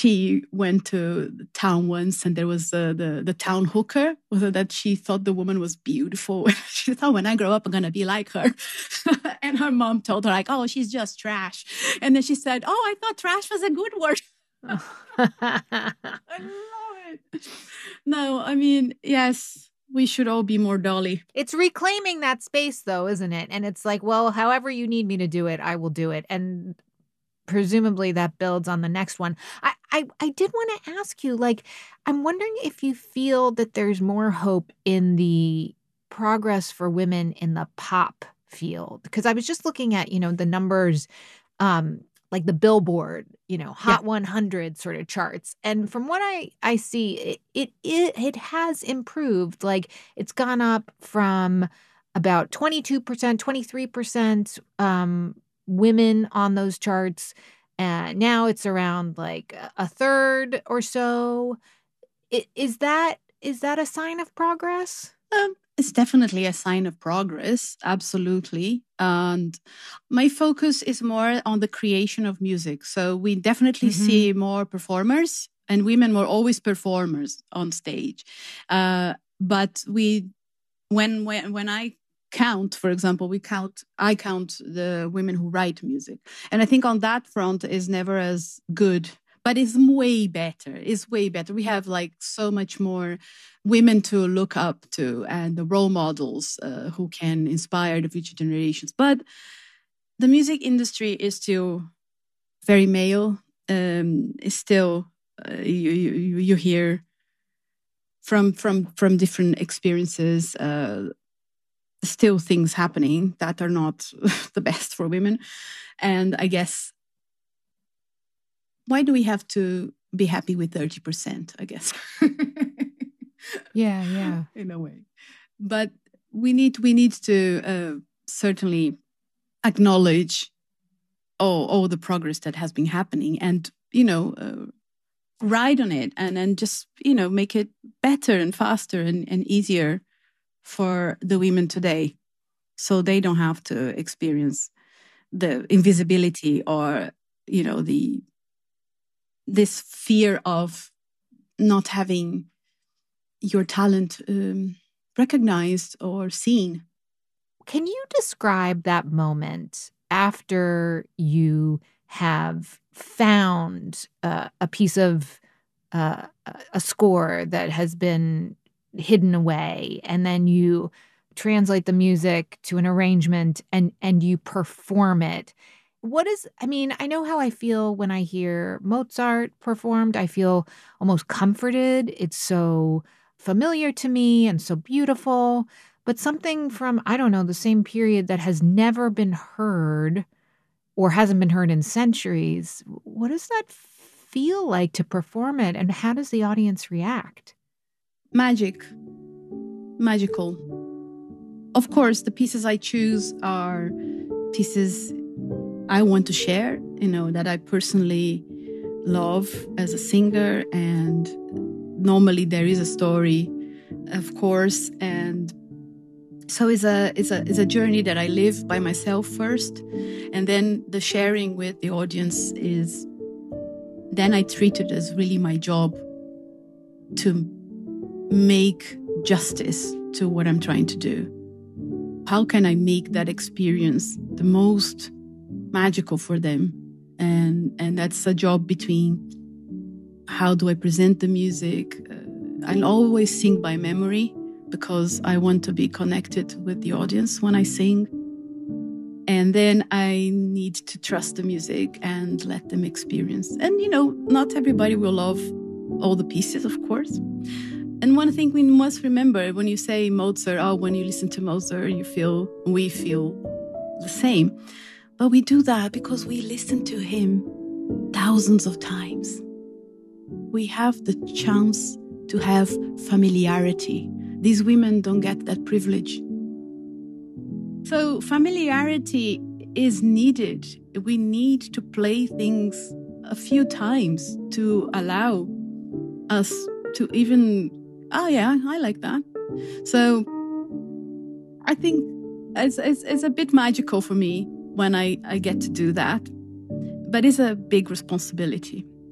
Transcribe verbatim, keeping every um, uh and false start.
she went to the town once and there was uh, the, the town hooker that she thought the woman was beautiful. She thought, when I grow up, I'm going to be like her. And her mom told her, like, oh, she's just trash. And then she said, oh, I thought trash was a good word. I love it. No, I mean, yes, we should all be more dolly. It's reclaiming that space, though, isn't it? And it's like, well, however you need me to do it, I will do it. And presumably that builds on the next one. I, I, I did want to ask you, like, I'm wondering if you feel that there's more hope in the progress for women in the pop field. Because I was just looking at, you know, the numbers, um, like the Billboard, you know, Hot yeah. one hundred sort of charts. And from what I, I see, it, it, it, it has improved. Like, it's gone up from about twenty-two percent, twenty-three percent, um, women on those charts. And now it's around like a third or so. Is that is that a sign of progress? Um, it's definitely a sign of progress. Absolutely. And my focus is more on the creation of music. So we definitely mm-hmm. see more performers, and women were always performers on stage. Uh, but we, when when when I count, for example, we count, I count the women who write music. And I think on that front is never as good, but it's way better. It's way better. We have like so much more women to look up to and the role models uh, who can inspire the future generations. But the music industry is still very male. Um, it's still, uh, you, you, you hear from, from, from different experiences, uh, still things happening that are not the best for women. And I guess, why do we have to be happy with thirty percent, I guess? yeah, yeah. In a way. But we need we need to uh, certainly acknowledge all, all the progress that has been happening and, you know, uh, ride on it and then just, you know, make it better and faster and, and easier for the women today, so they don't have to experience the invisibility or, you know, the this fear of not having your talent um, recognized or seen. Can you describe that moment after you have found uh, a piece of uh, a score that has been hidden away, and then you translate the music to an arrangement and and you perform it? What is, I mean, I know how I feel when I hear Mozart performed. I feel almost comforted. It's so familiar to me and so beautiful. But something from, I don't know, the same period that has never been heard or hasn't been heard in centuries. What does that feel like to perform it? And how does the audience react? Magic. Magical. Of course, the pieces I choose are pieces I want to share, you know, that I personally love as a singer. And normally there is a story, of course. And so it's a, it's a, it's a journey that I live by myself first. And then the sharing with the audience is, then I treat it as really my job to make justice to what I'm trying to do. How can I make that experience the most magical for them? And and that's a job between how do I present the music. Uh, I'll always sing by memory because I want to be connected with the audience when I sing. And then I need to trust the music and let them experience. And, you know, not everybody will love all the pieces, of course. And one thing we must remember when you say Mozart, oh, when you listen to Mozart, you feel, we feel the same. But we do that because we listen to him thousands of times. We have the chance to have familiarity. These women don't get that privilege. So familiarity is needed. We need to play things a few times to allow us to even, oh yeah, I like that. So I think it's, it's, it's a bit magical for me when I, I get to do that. But it's a big responsibility.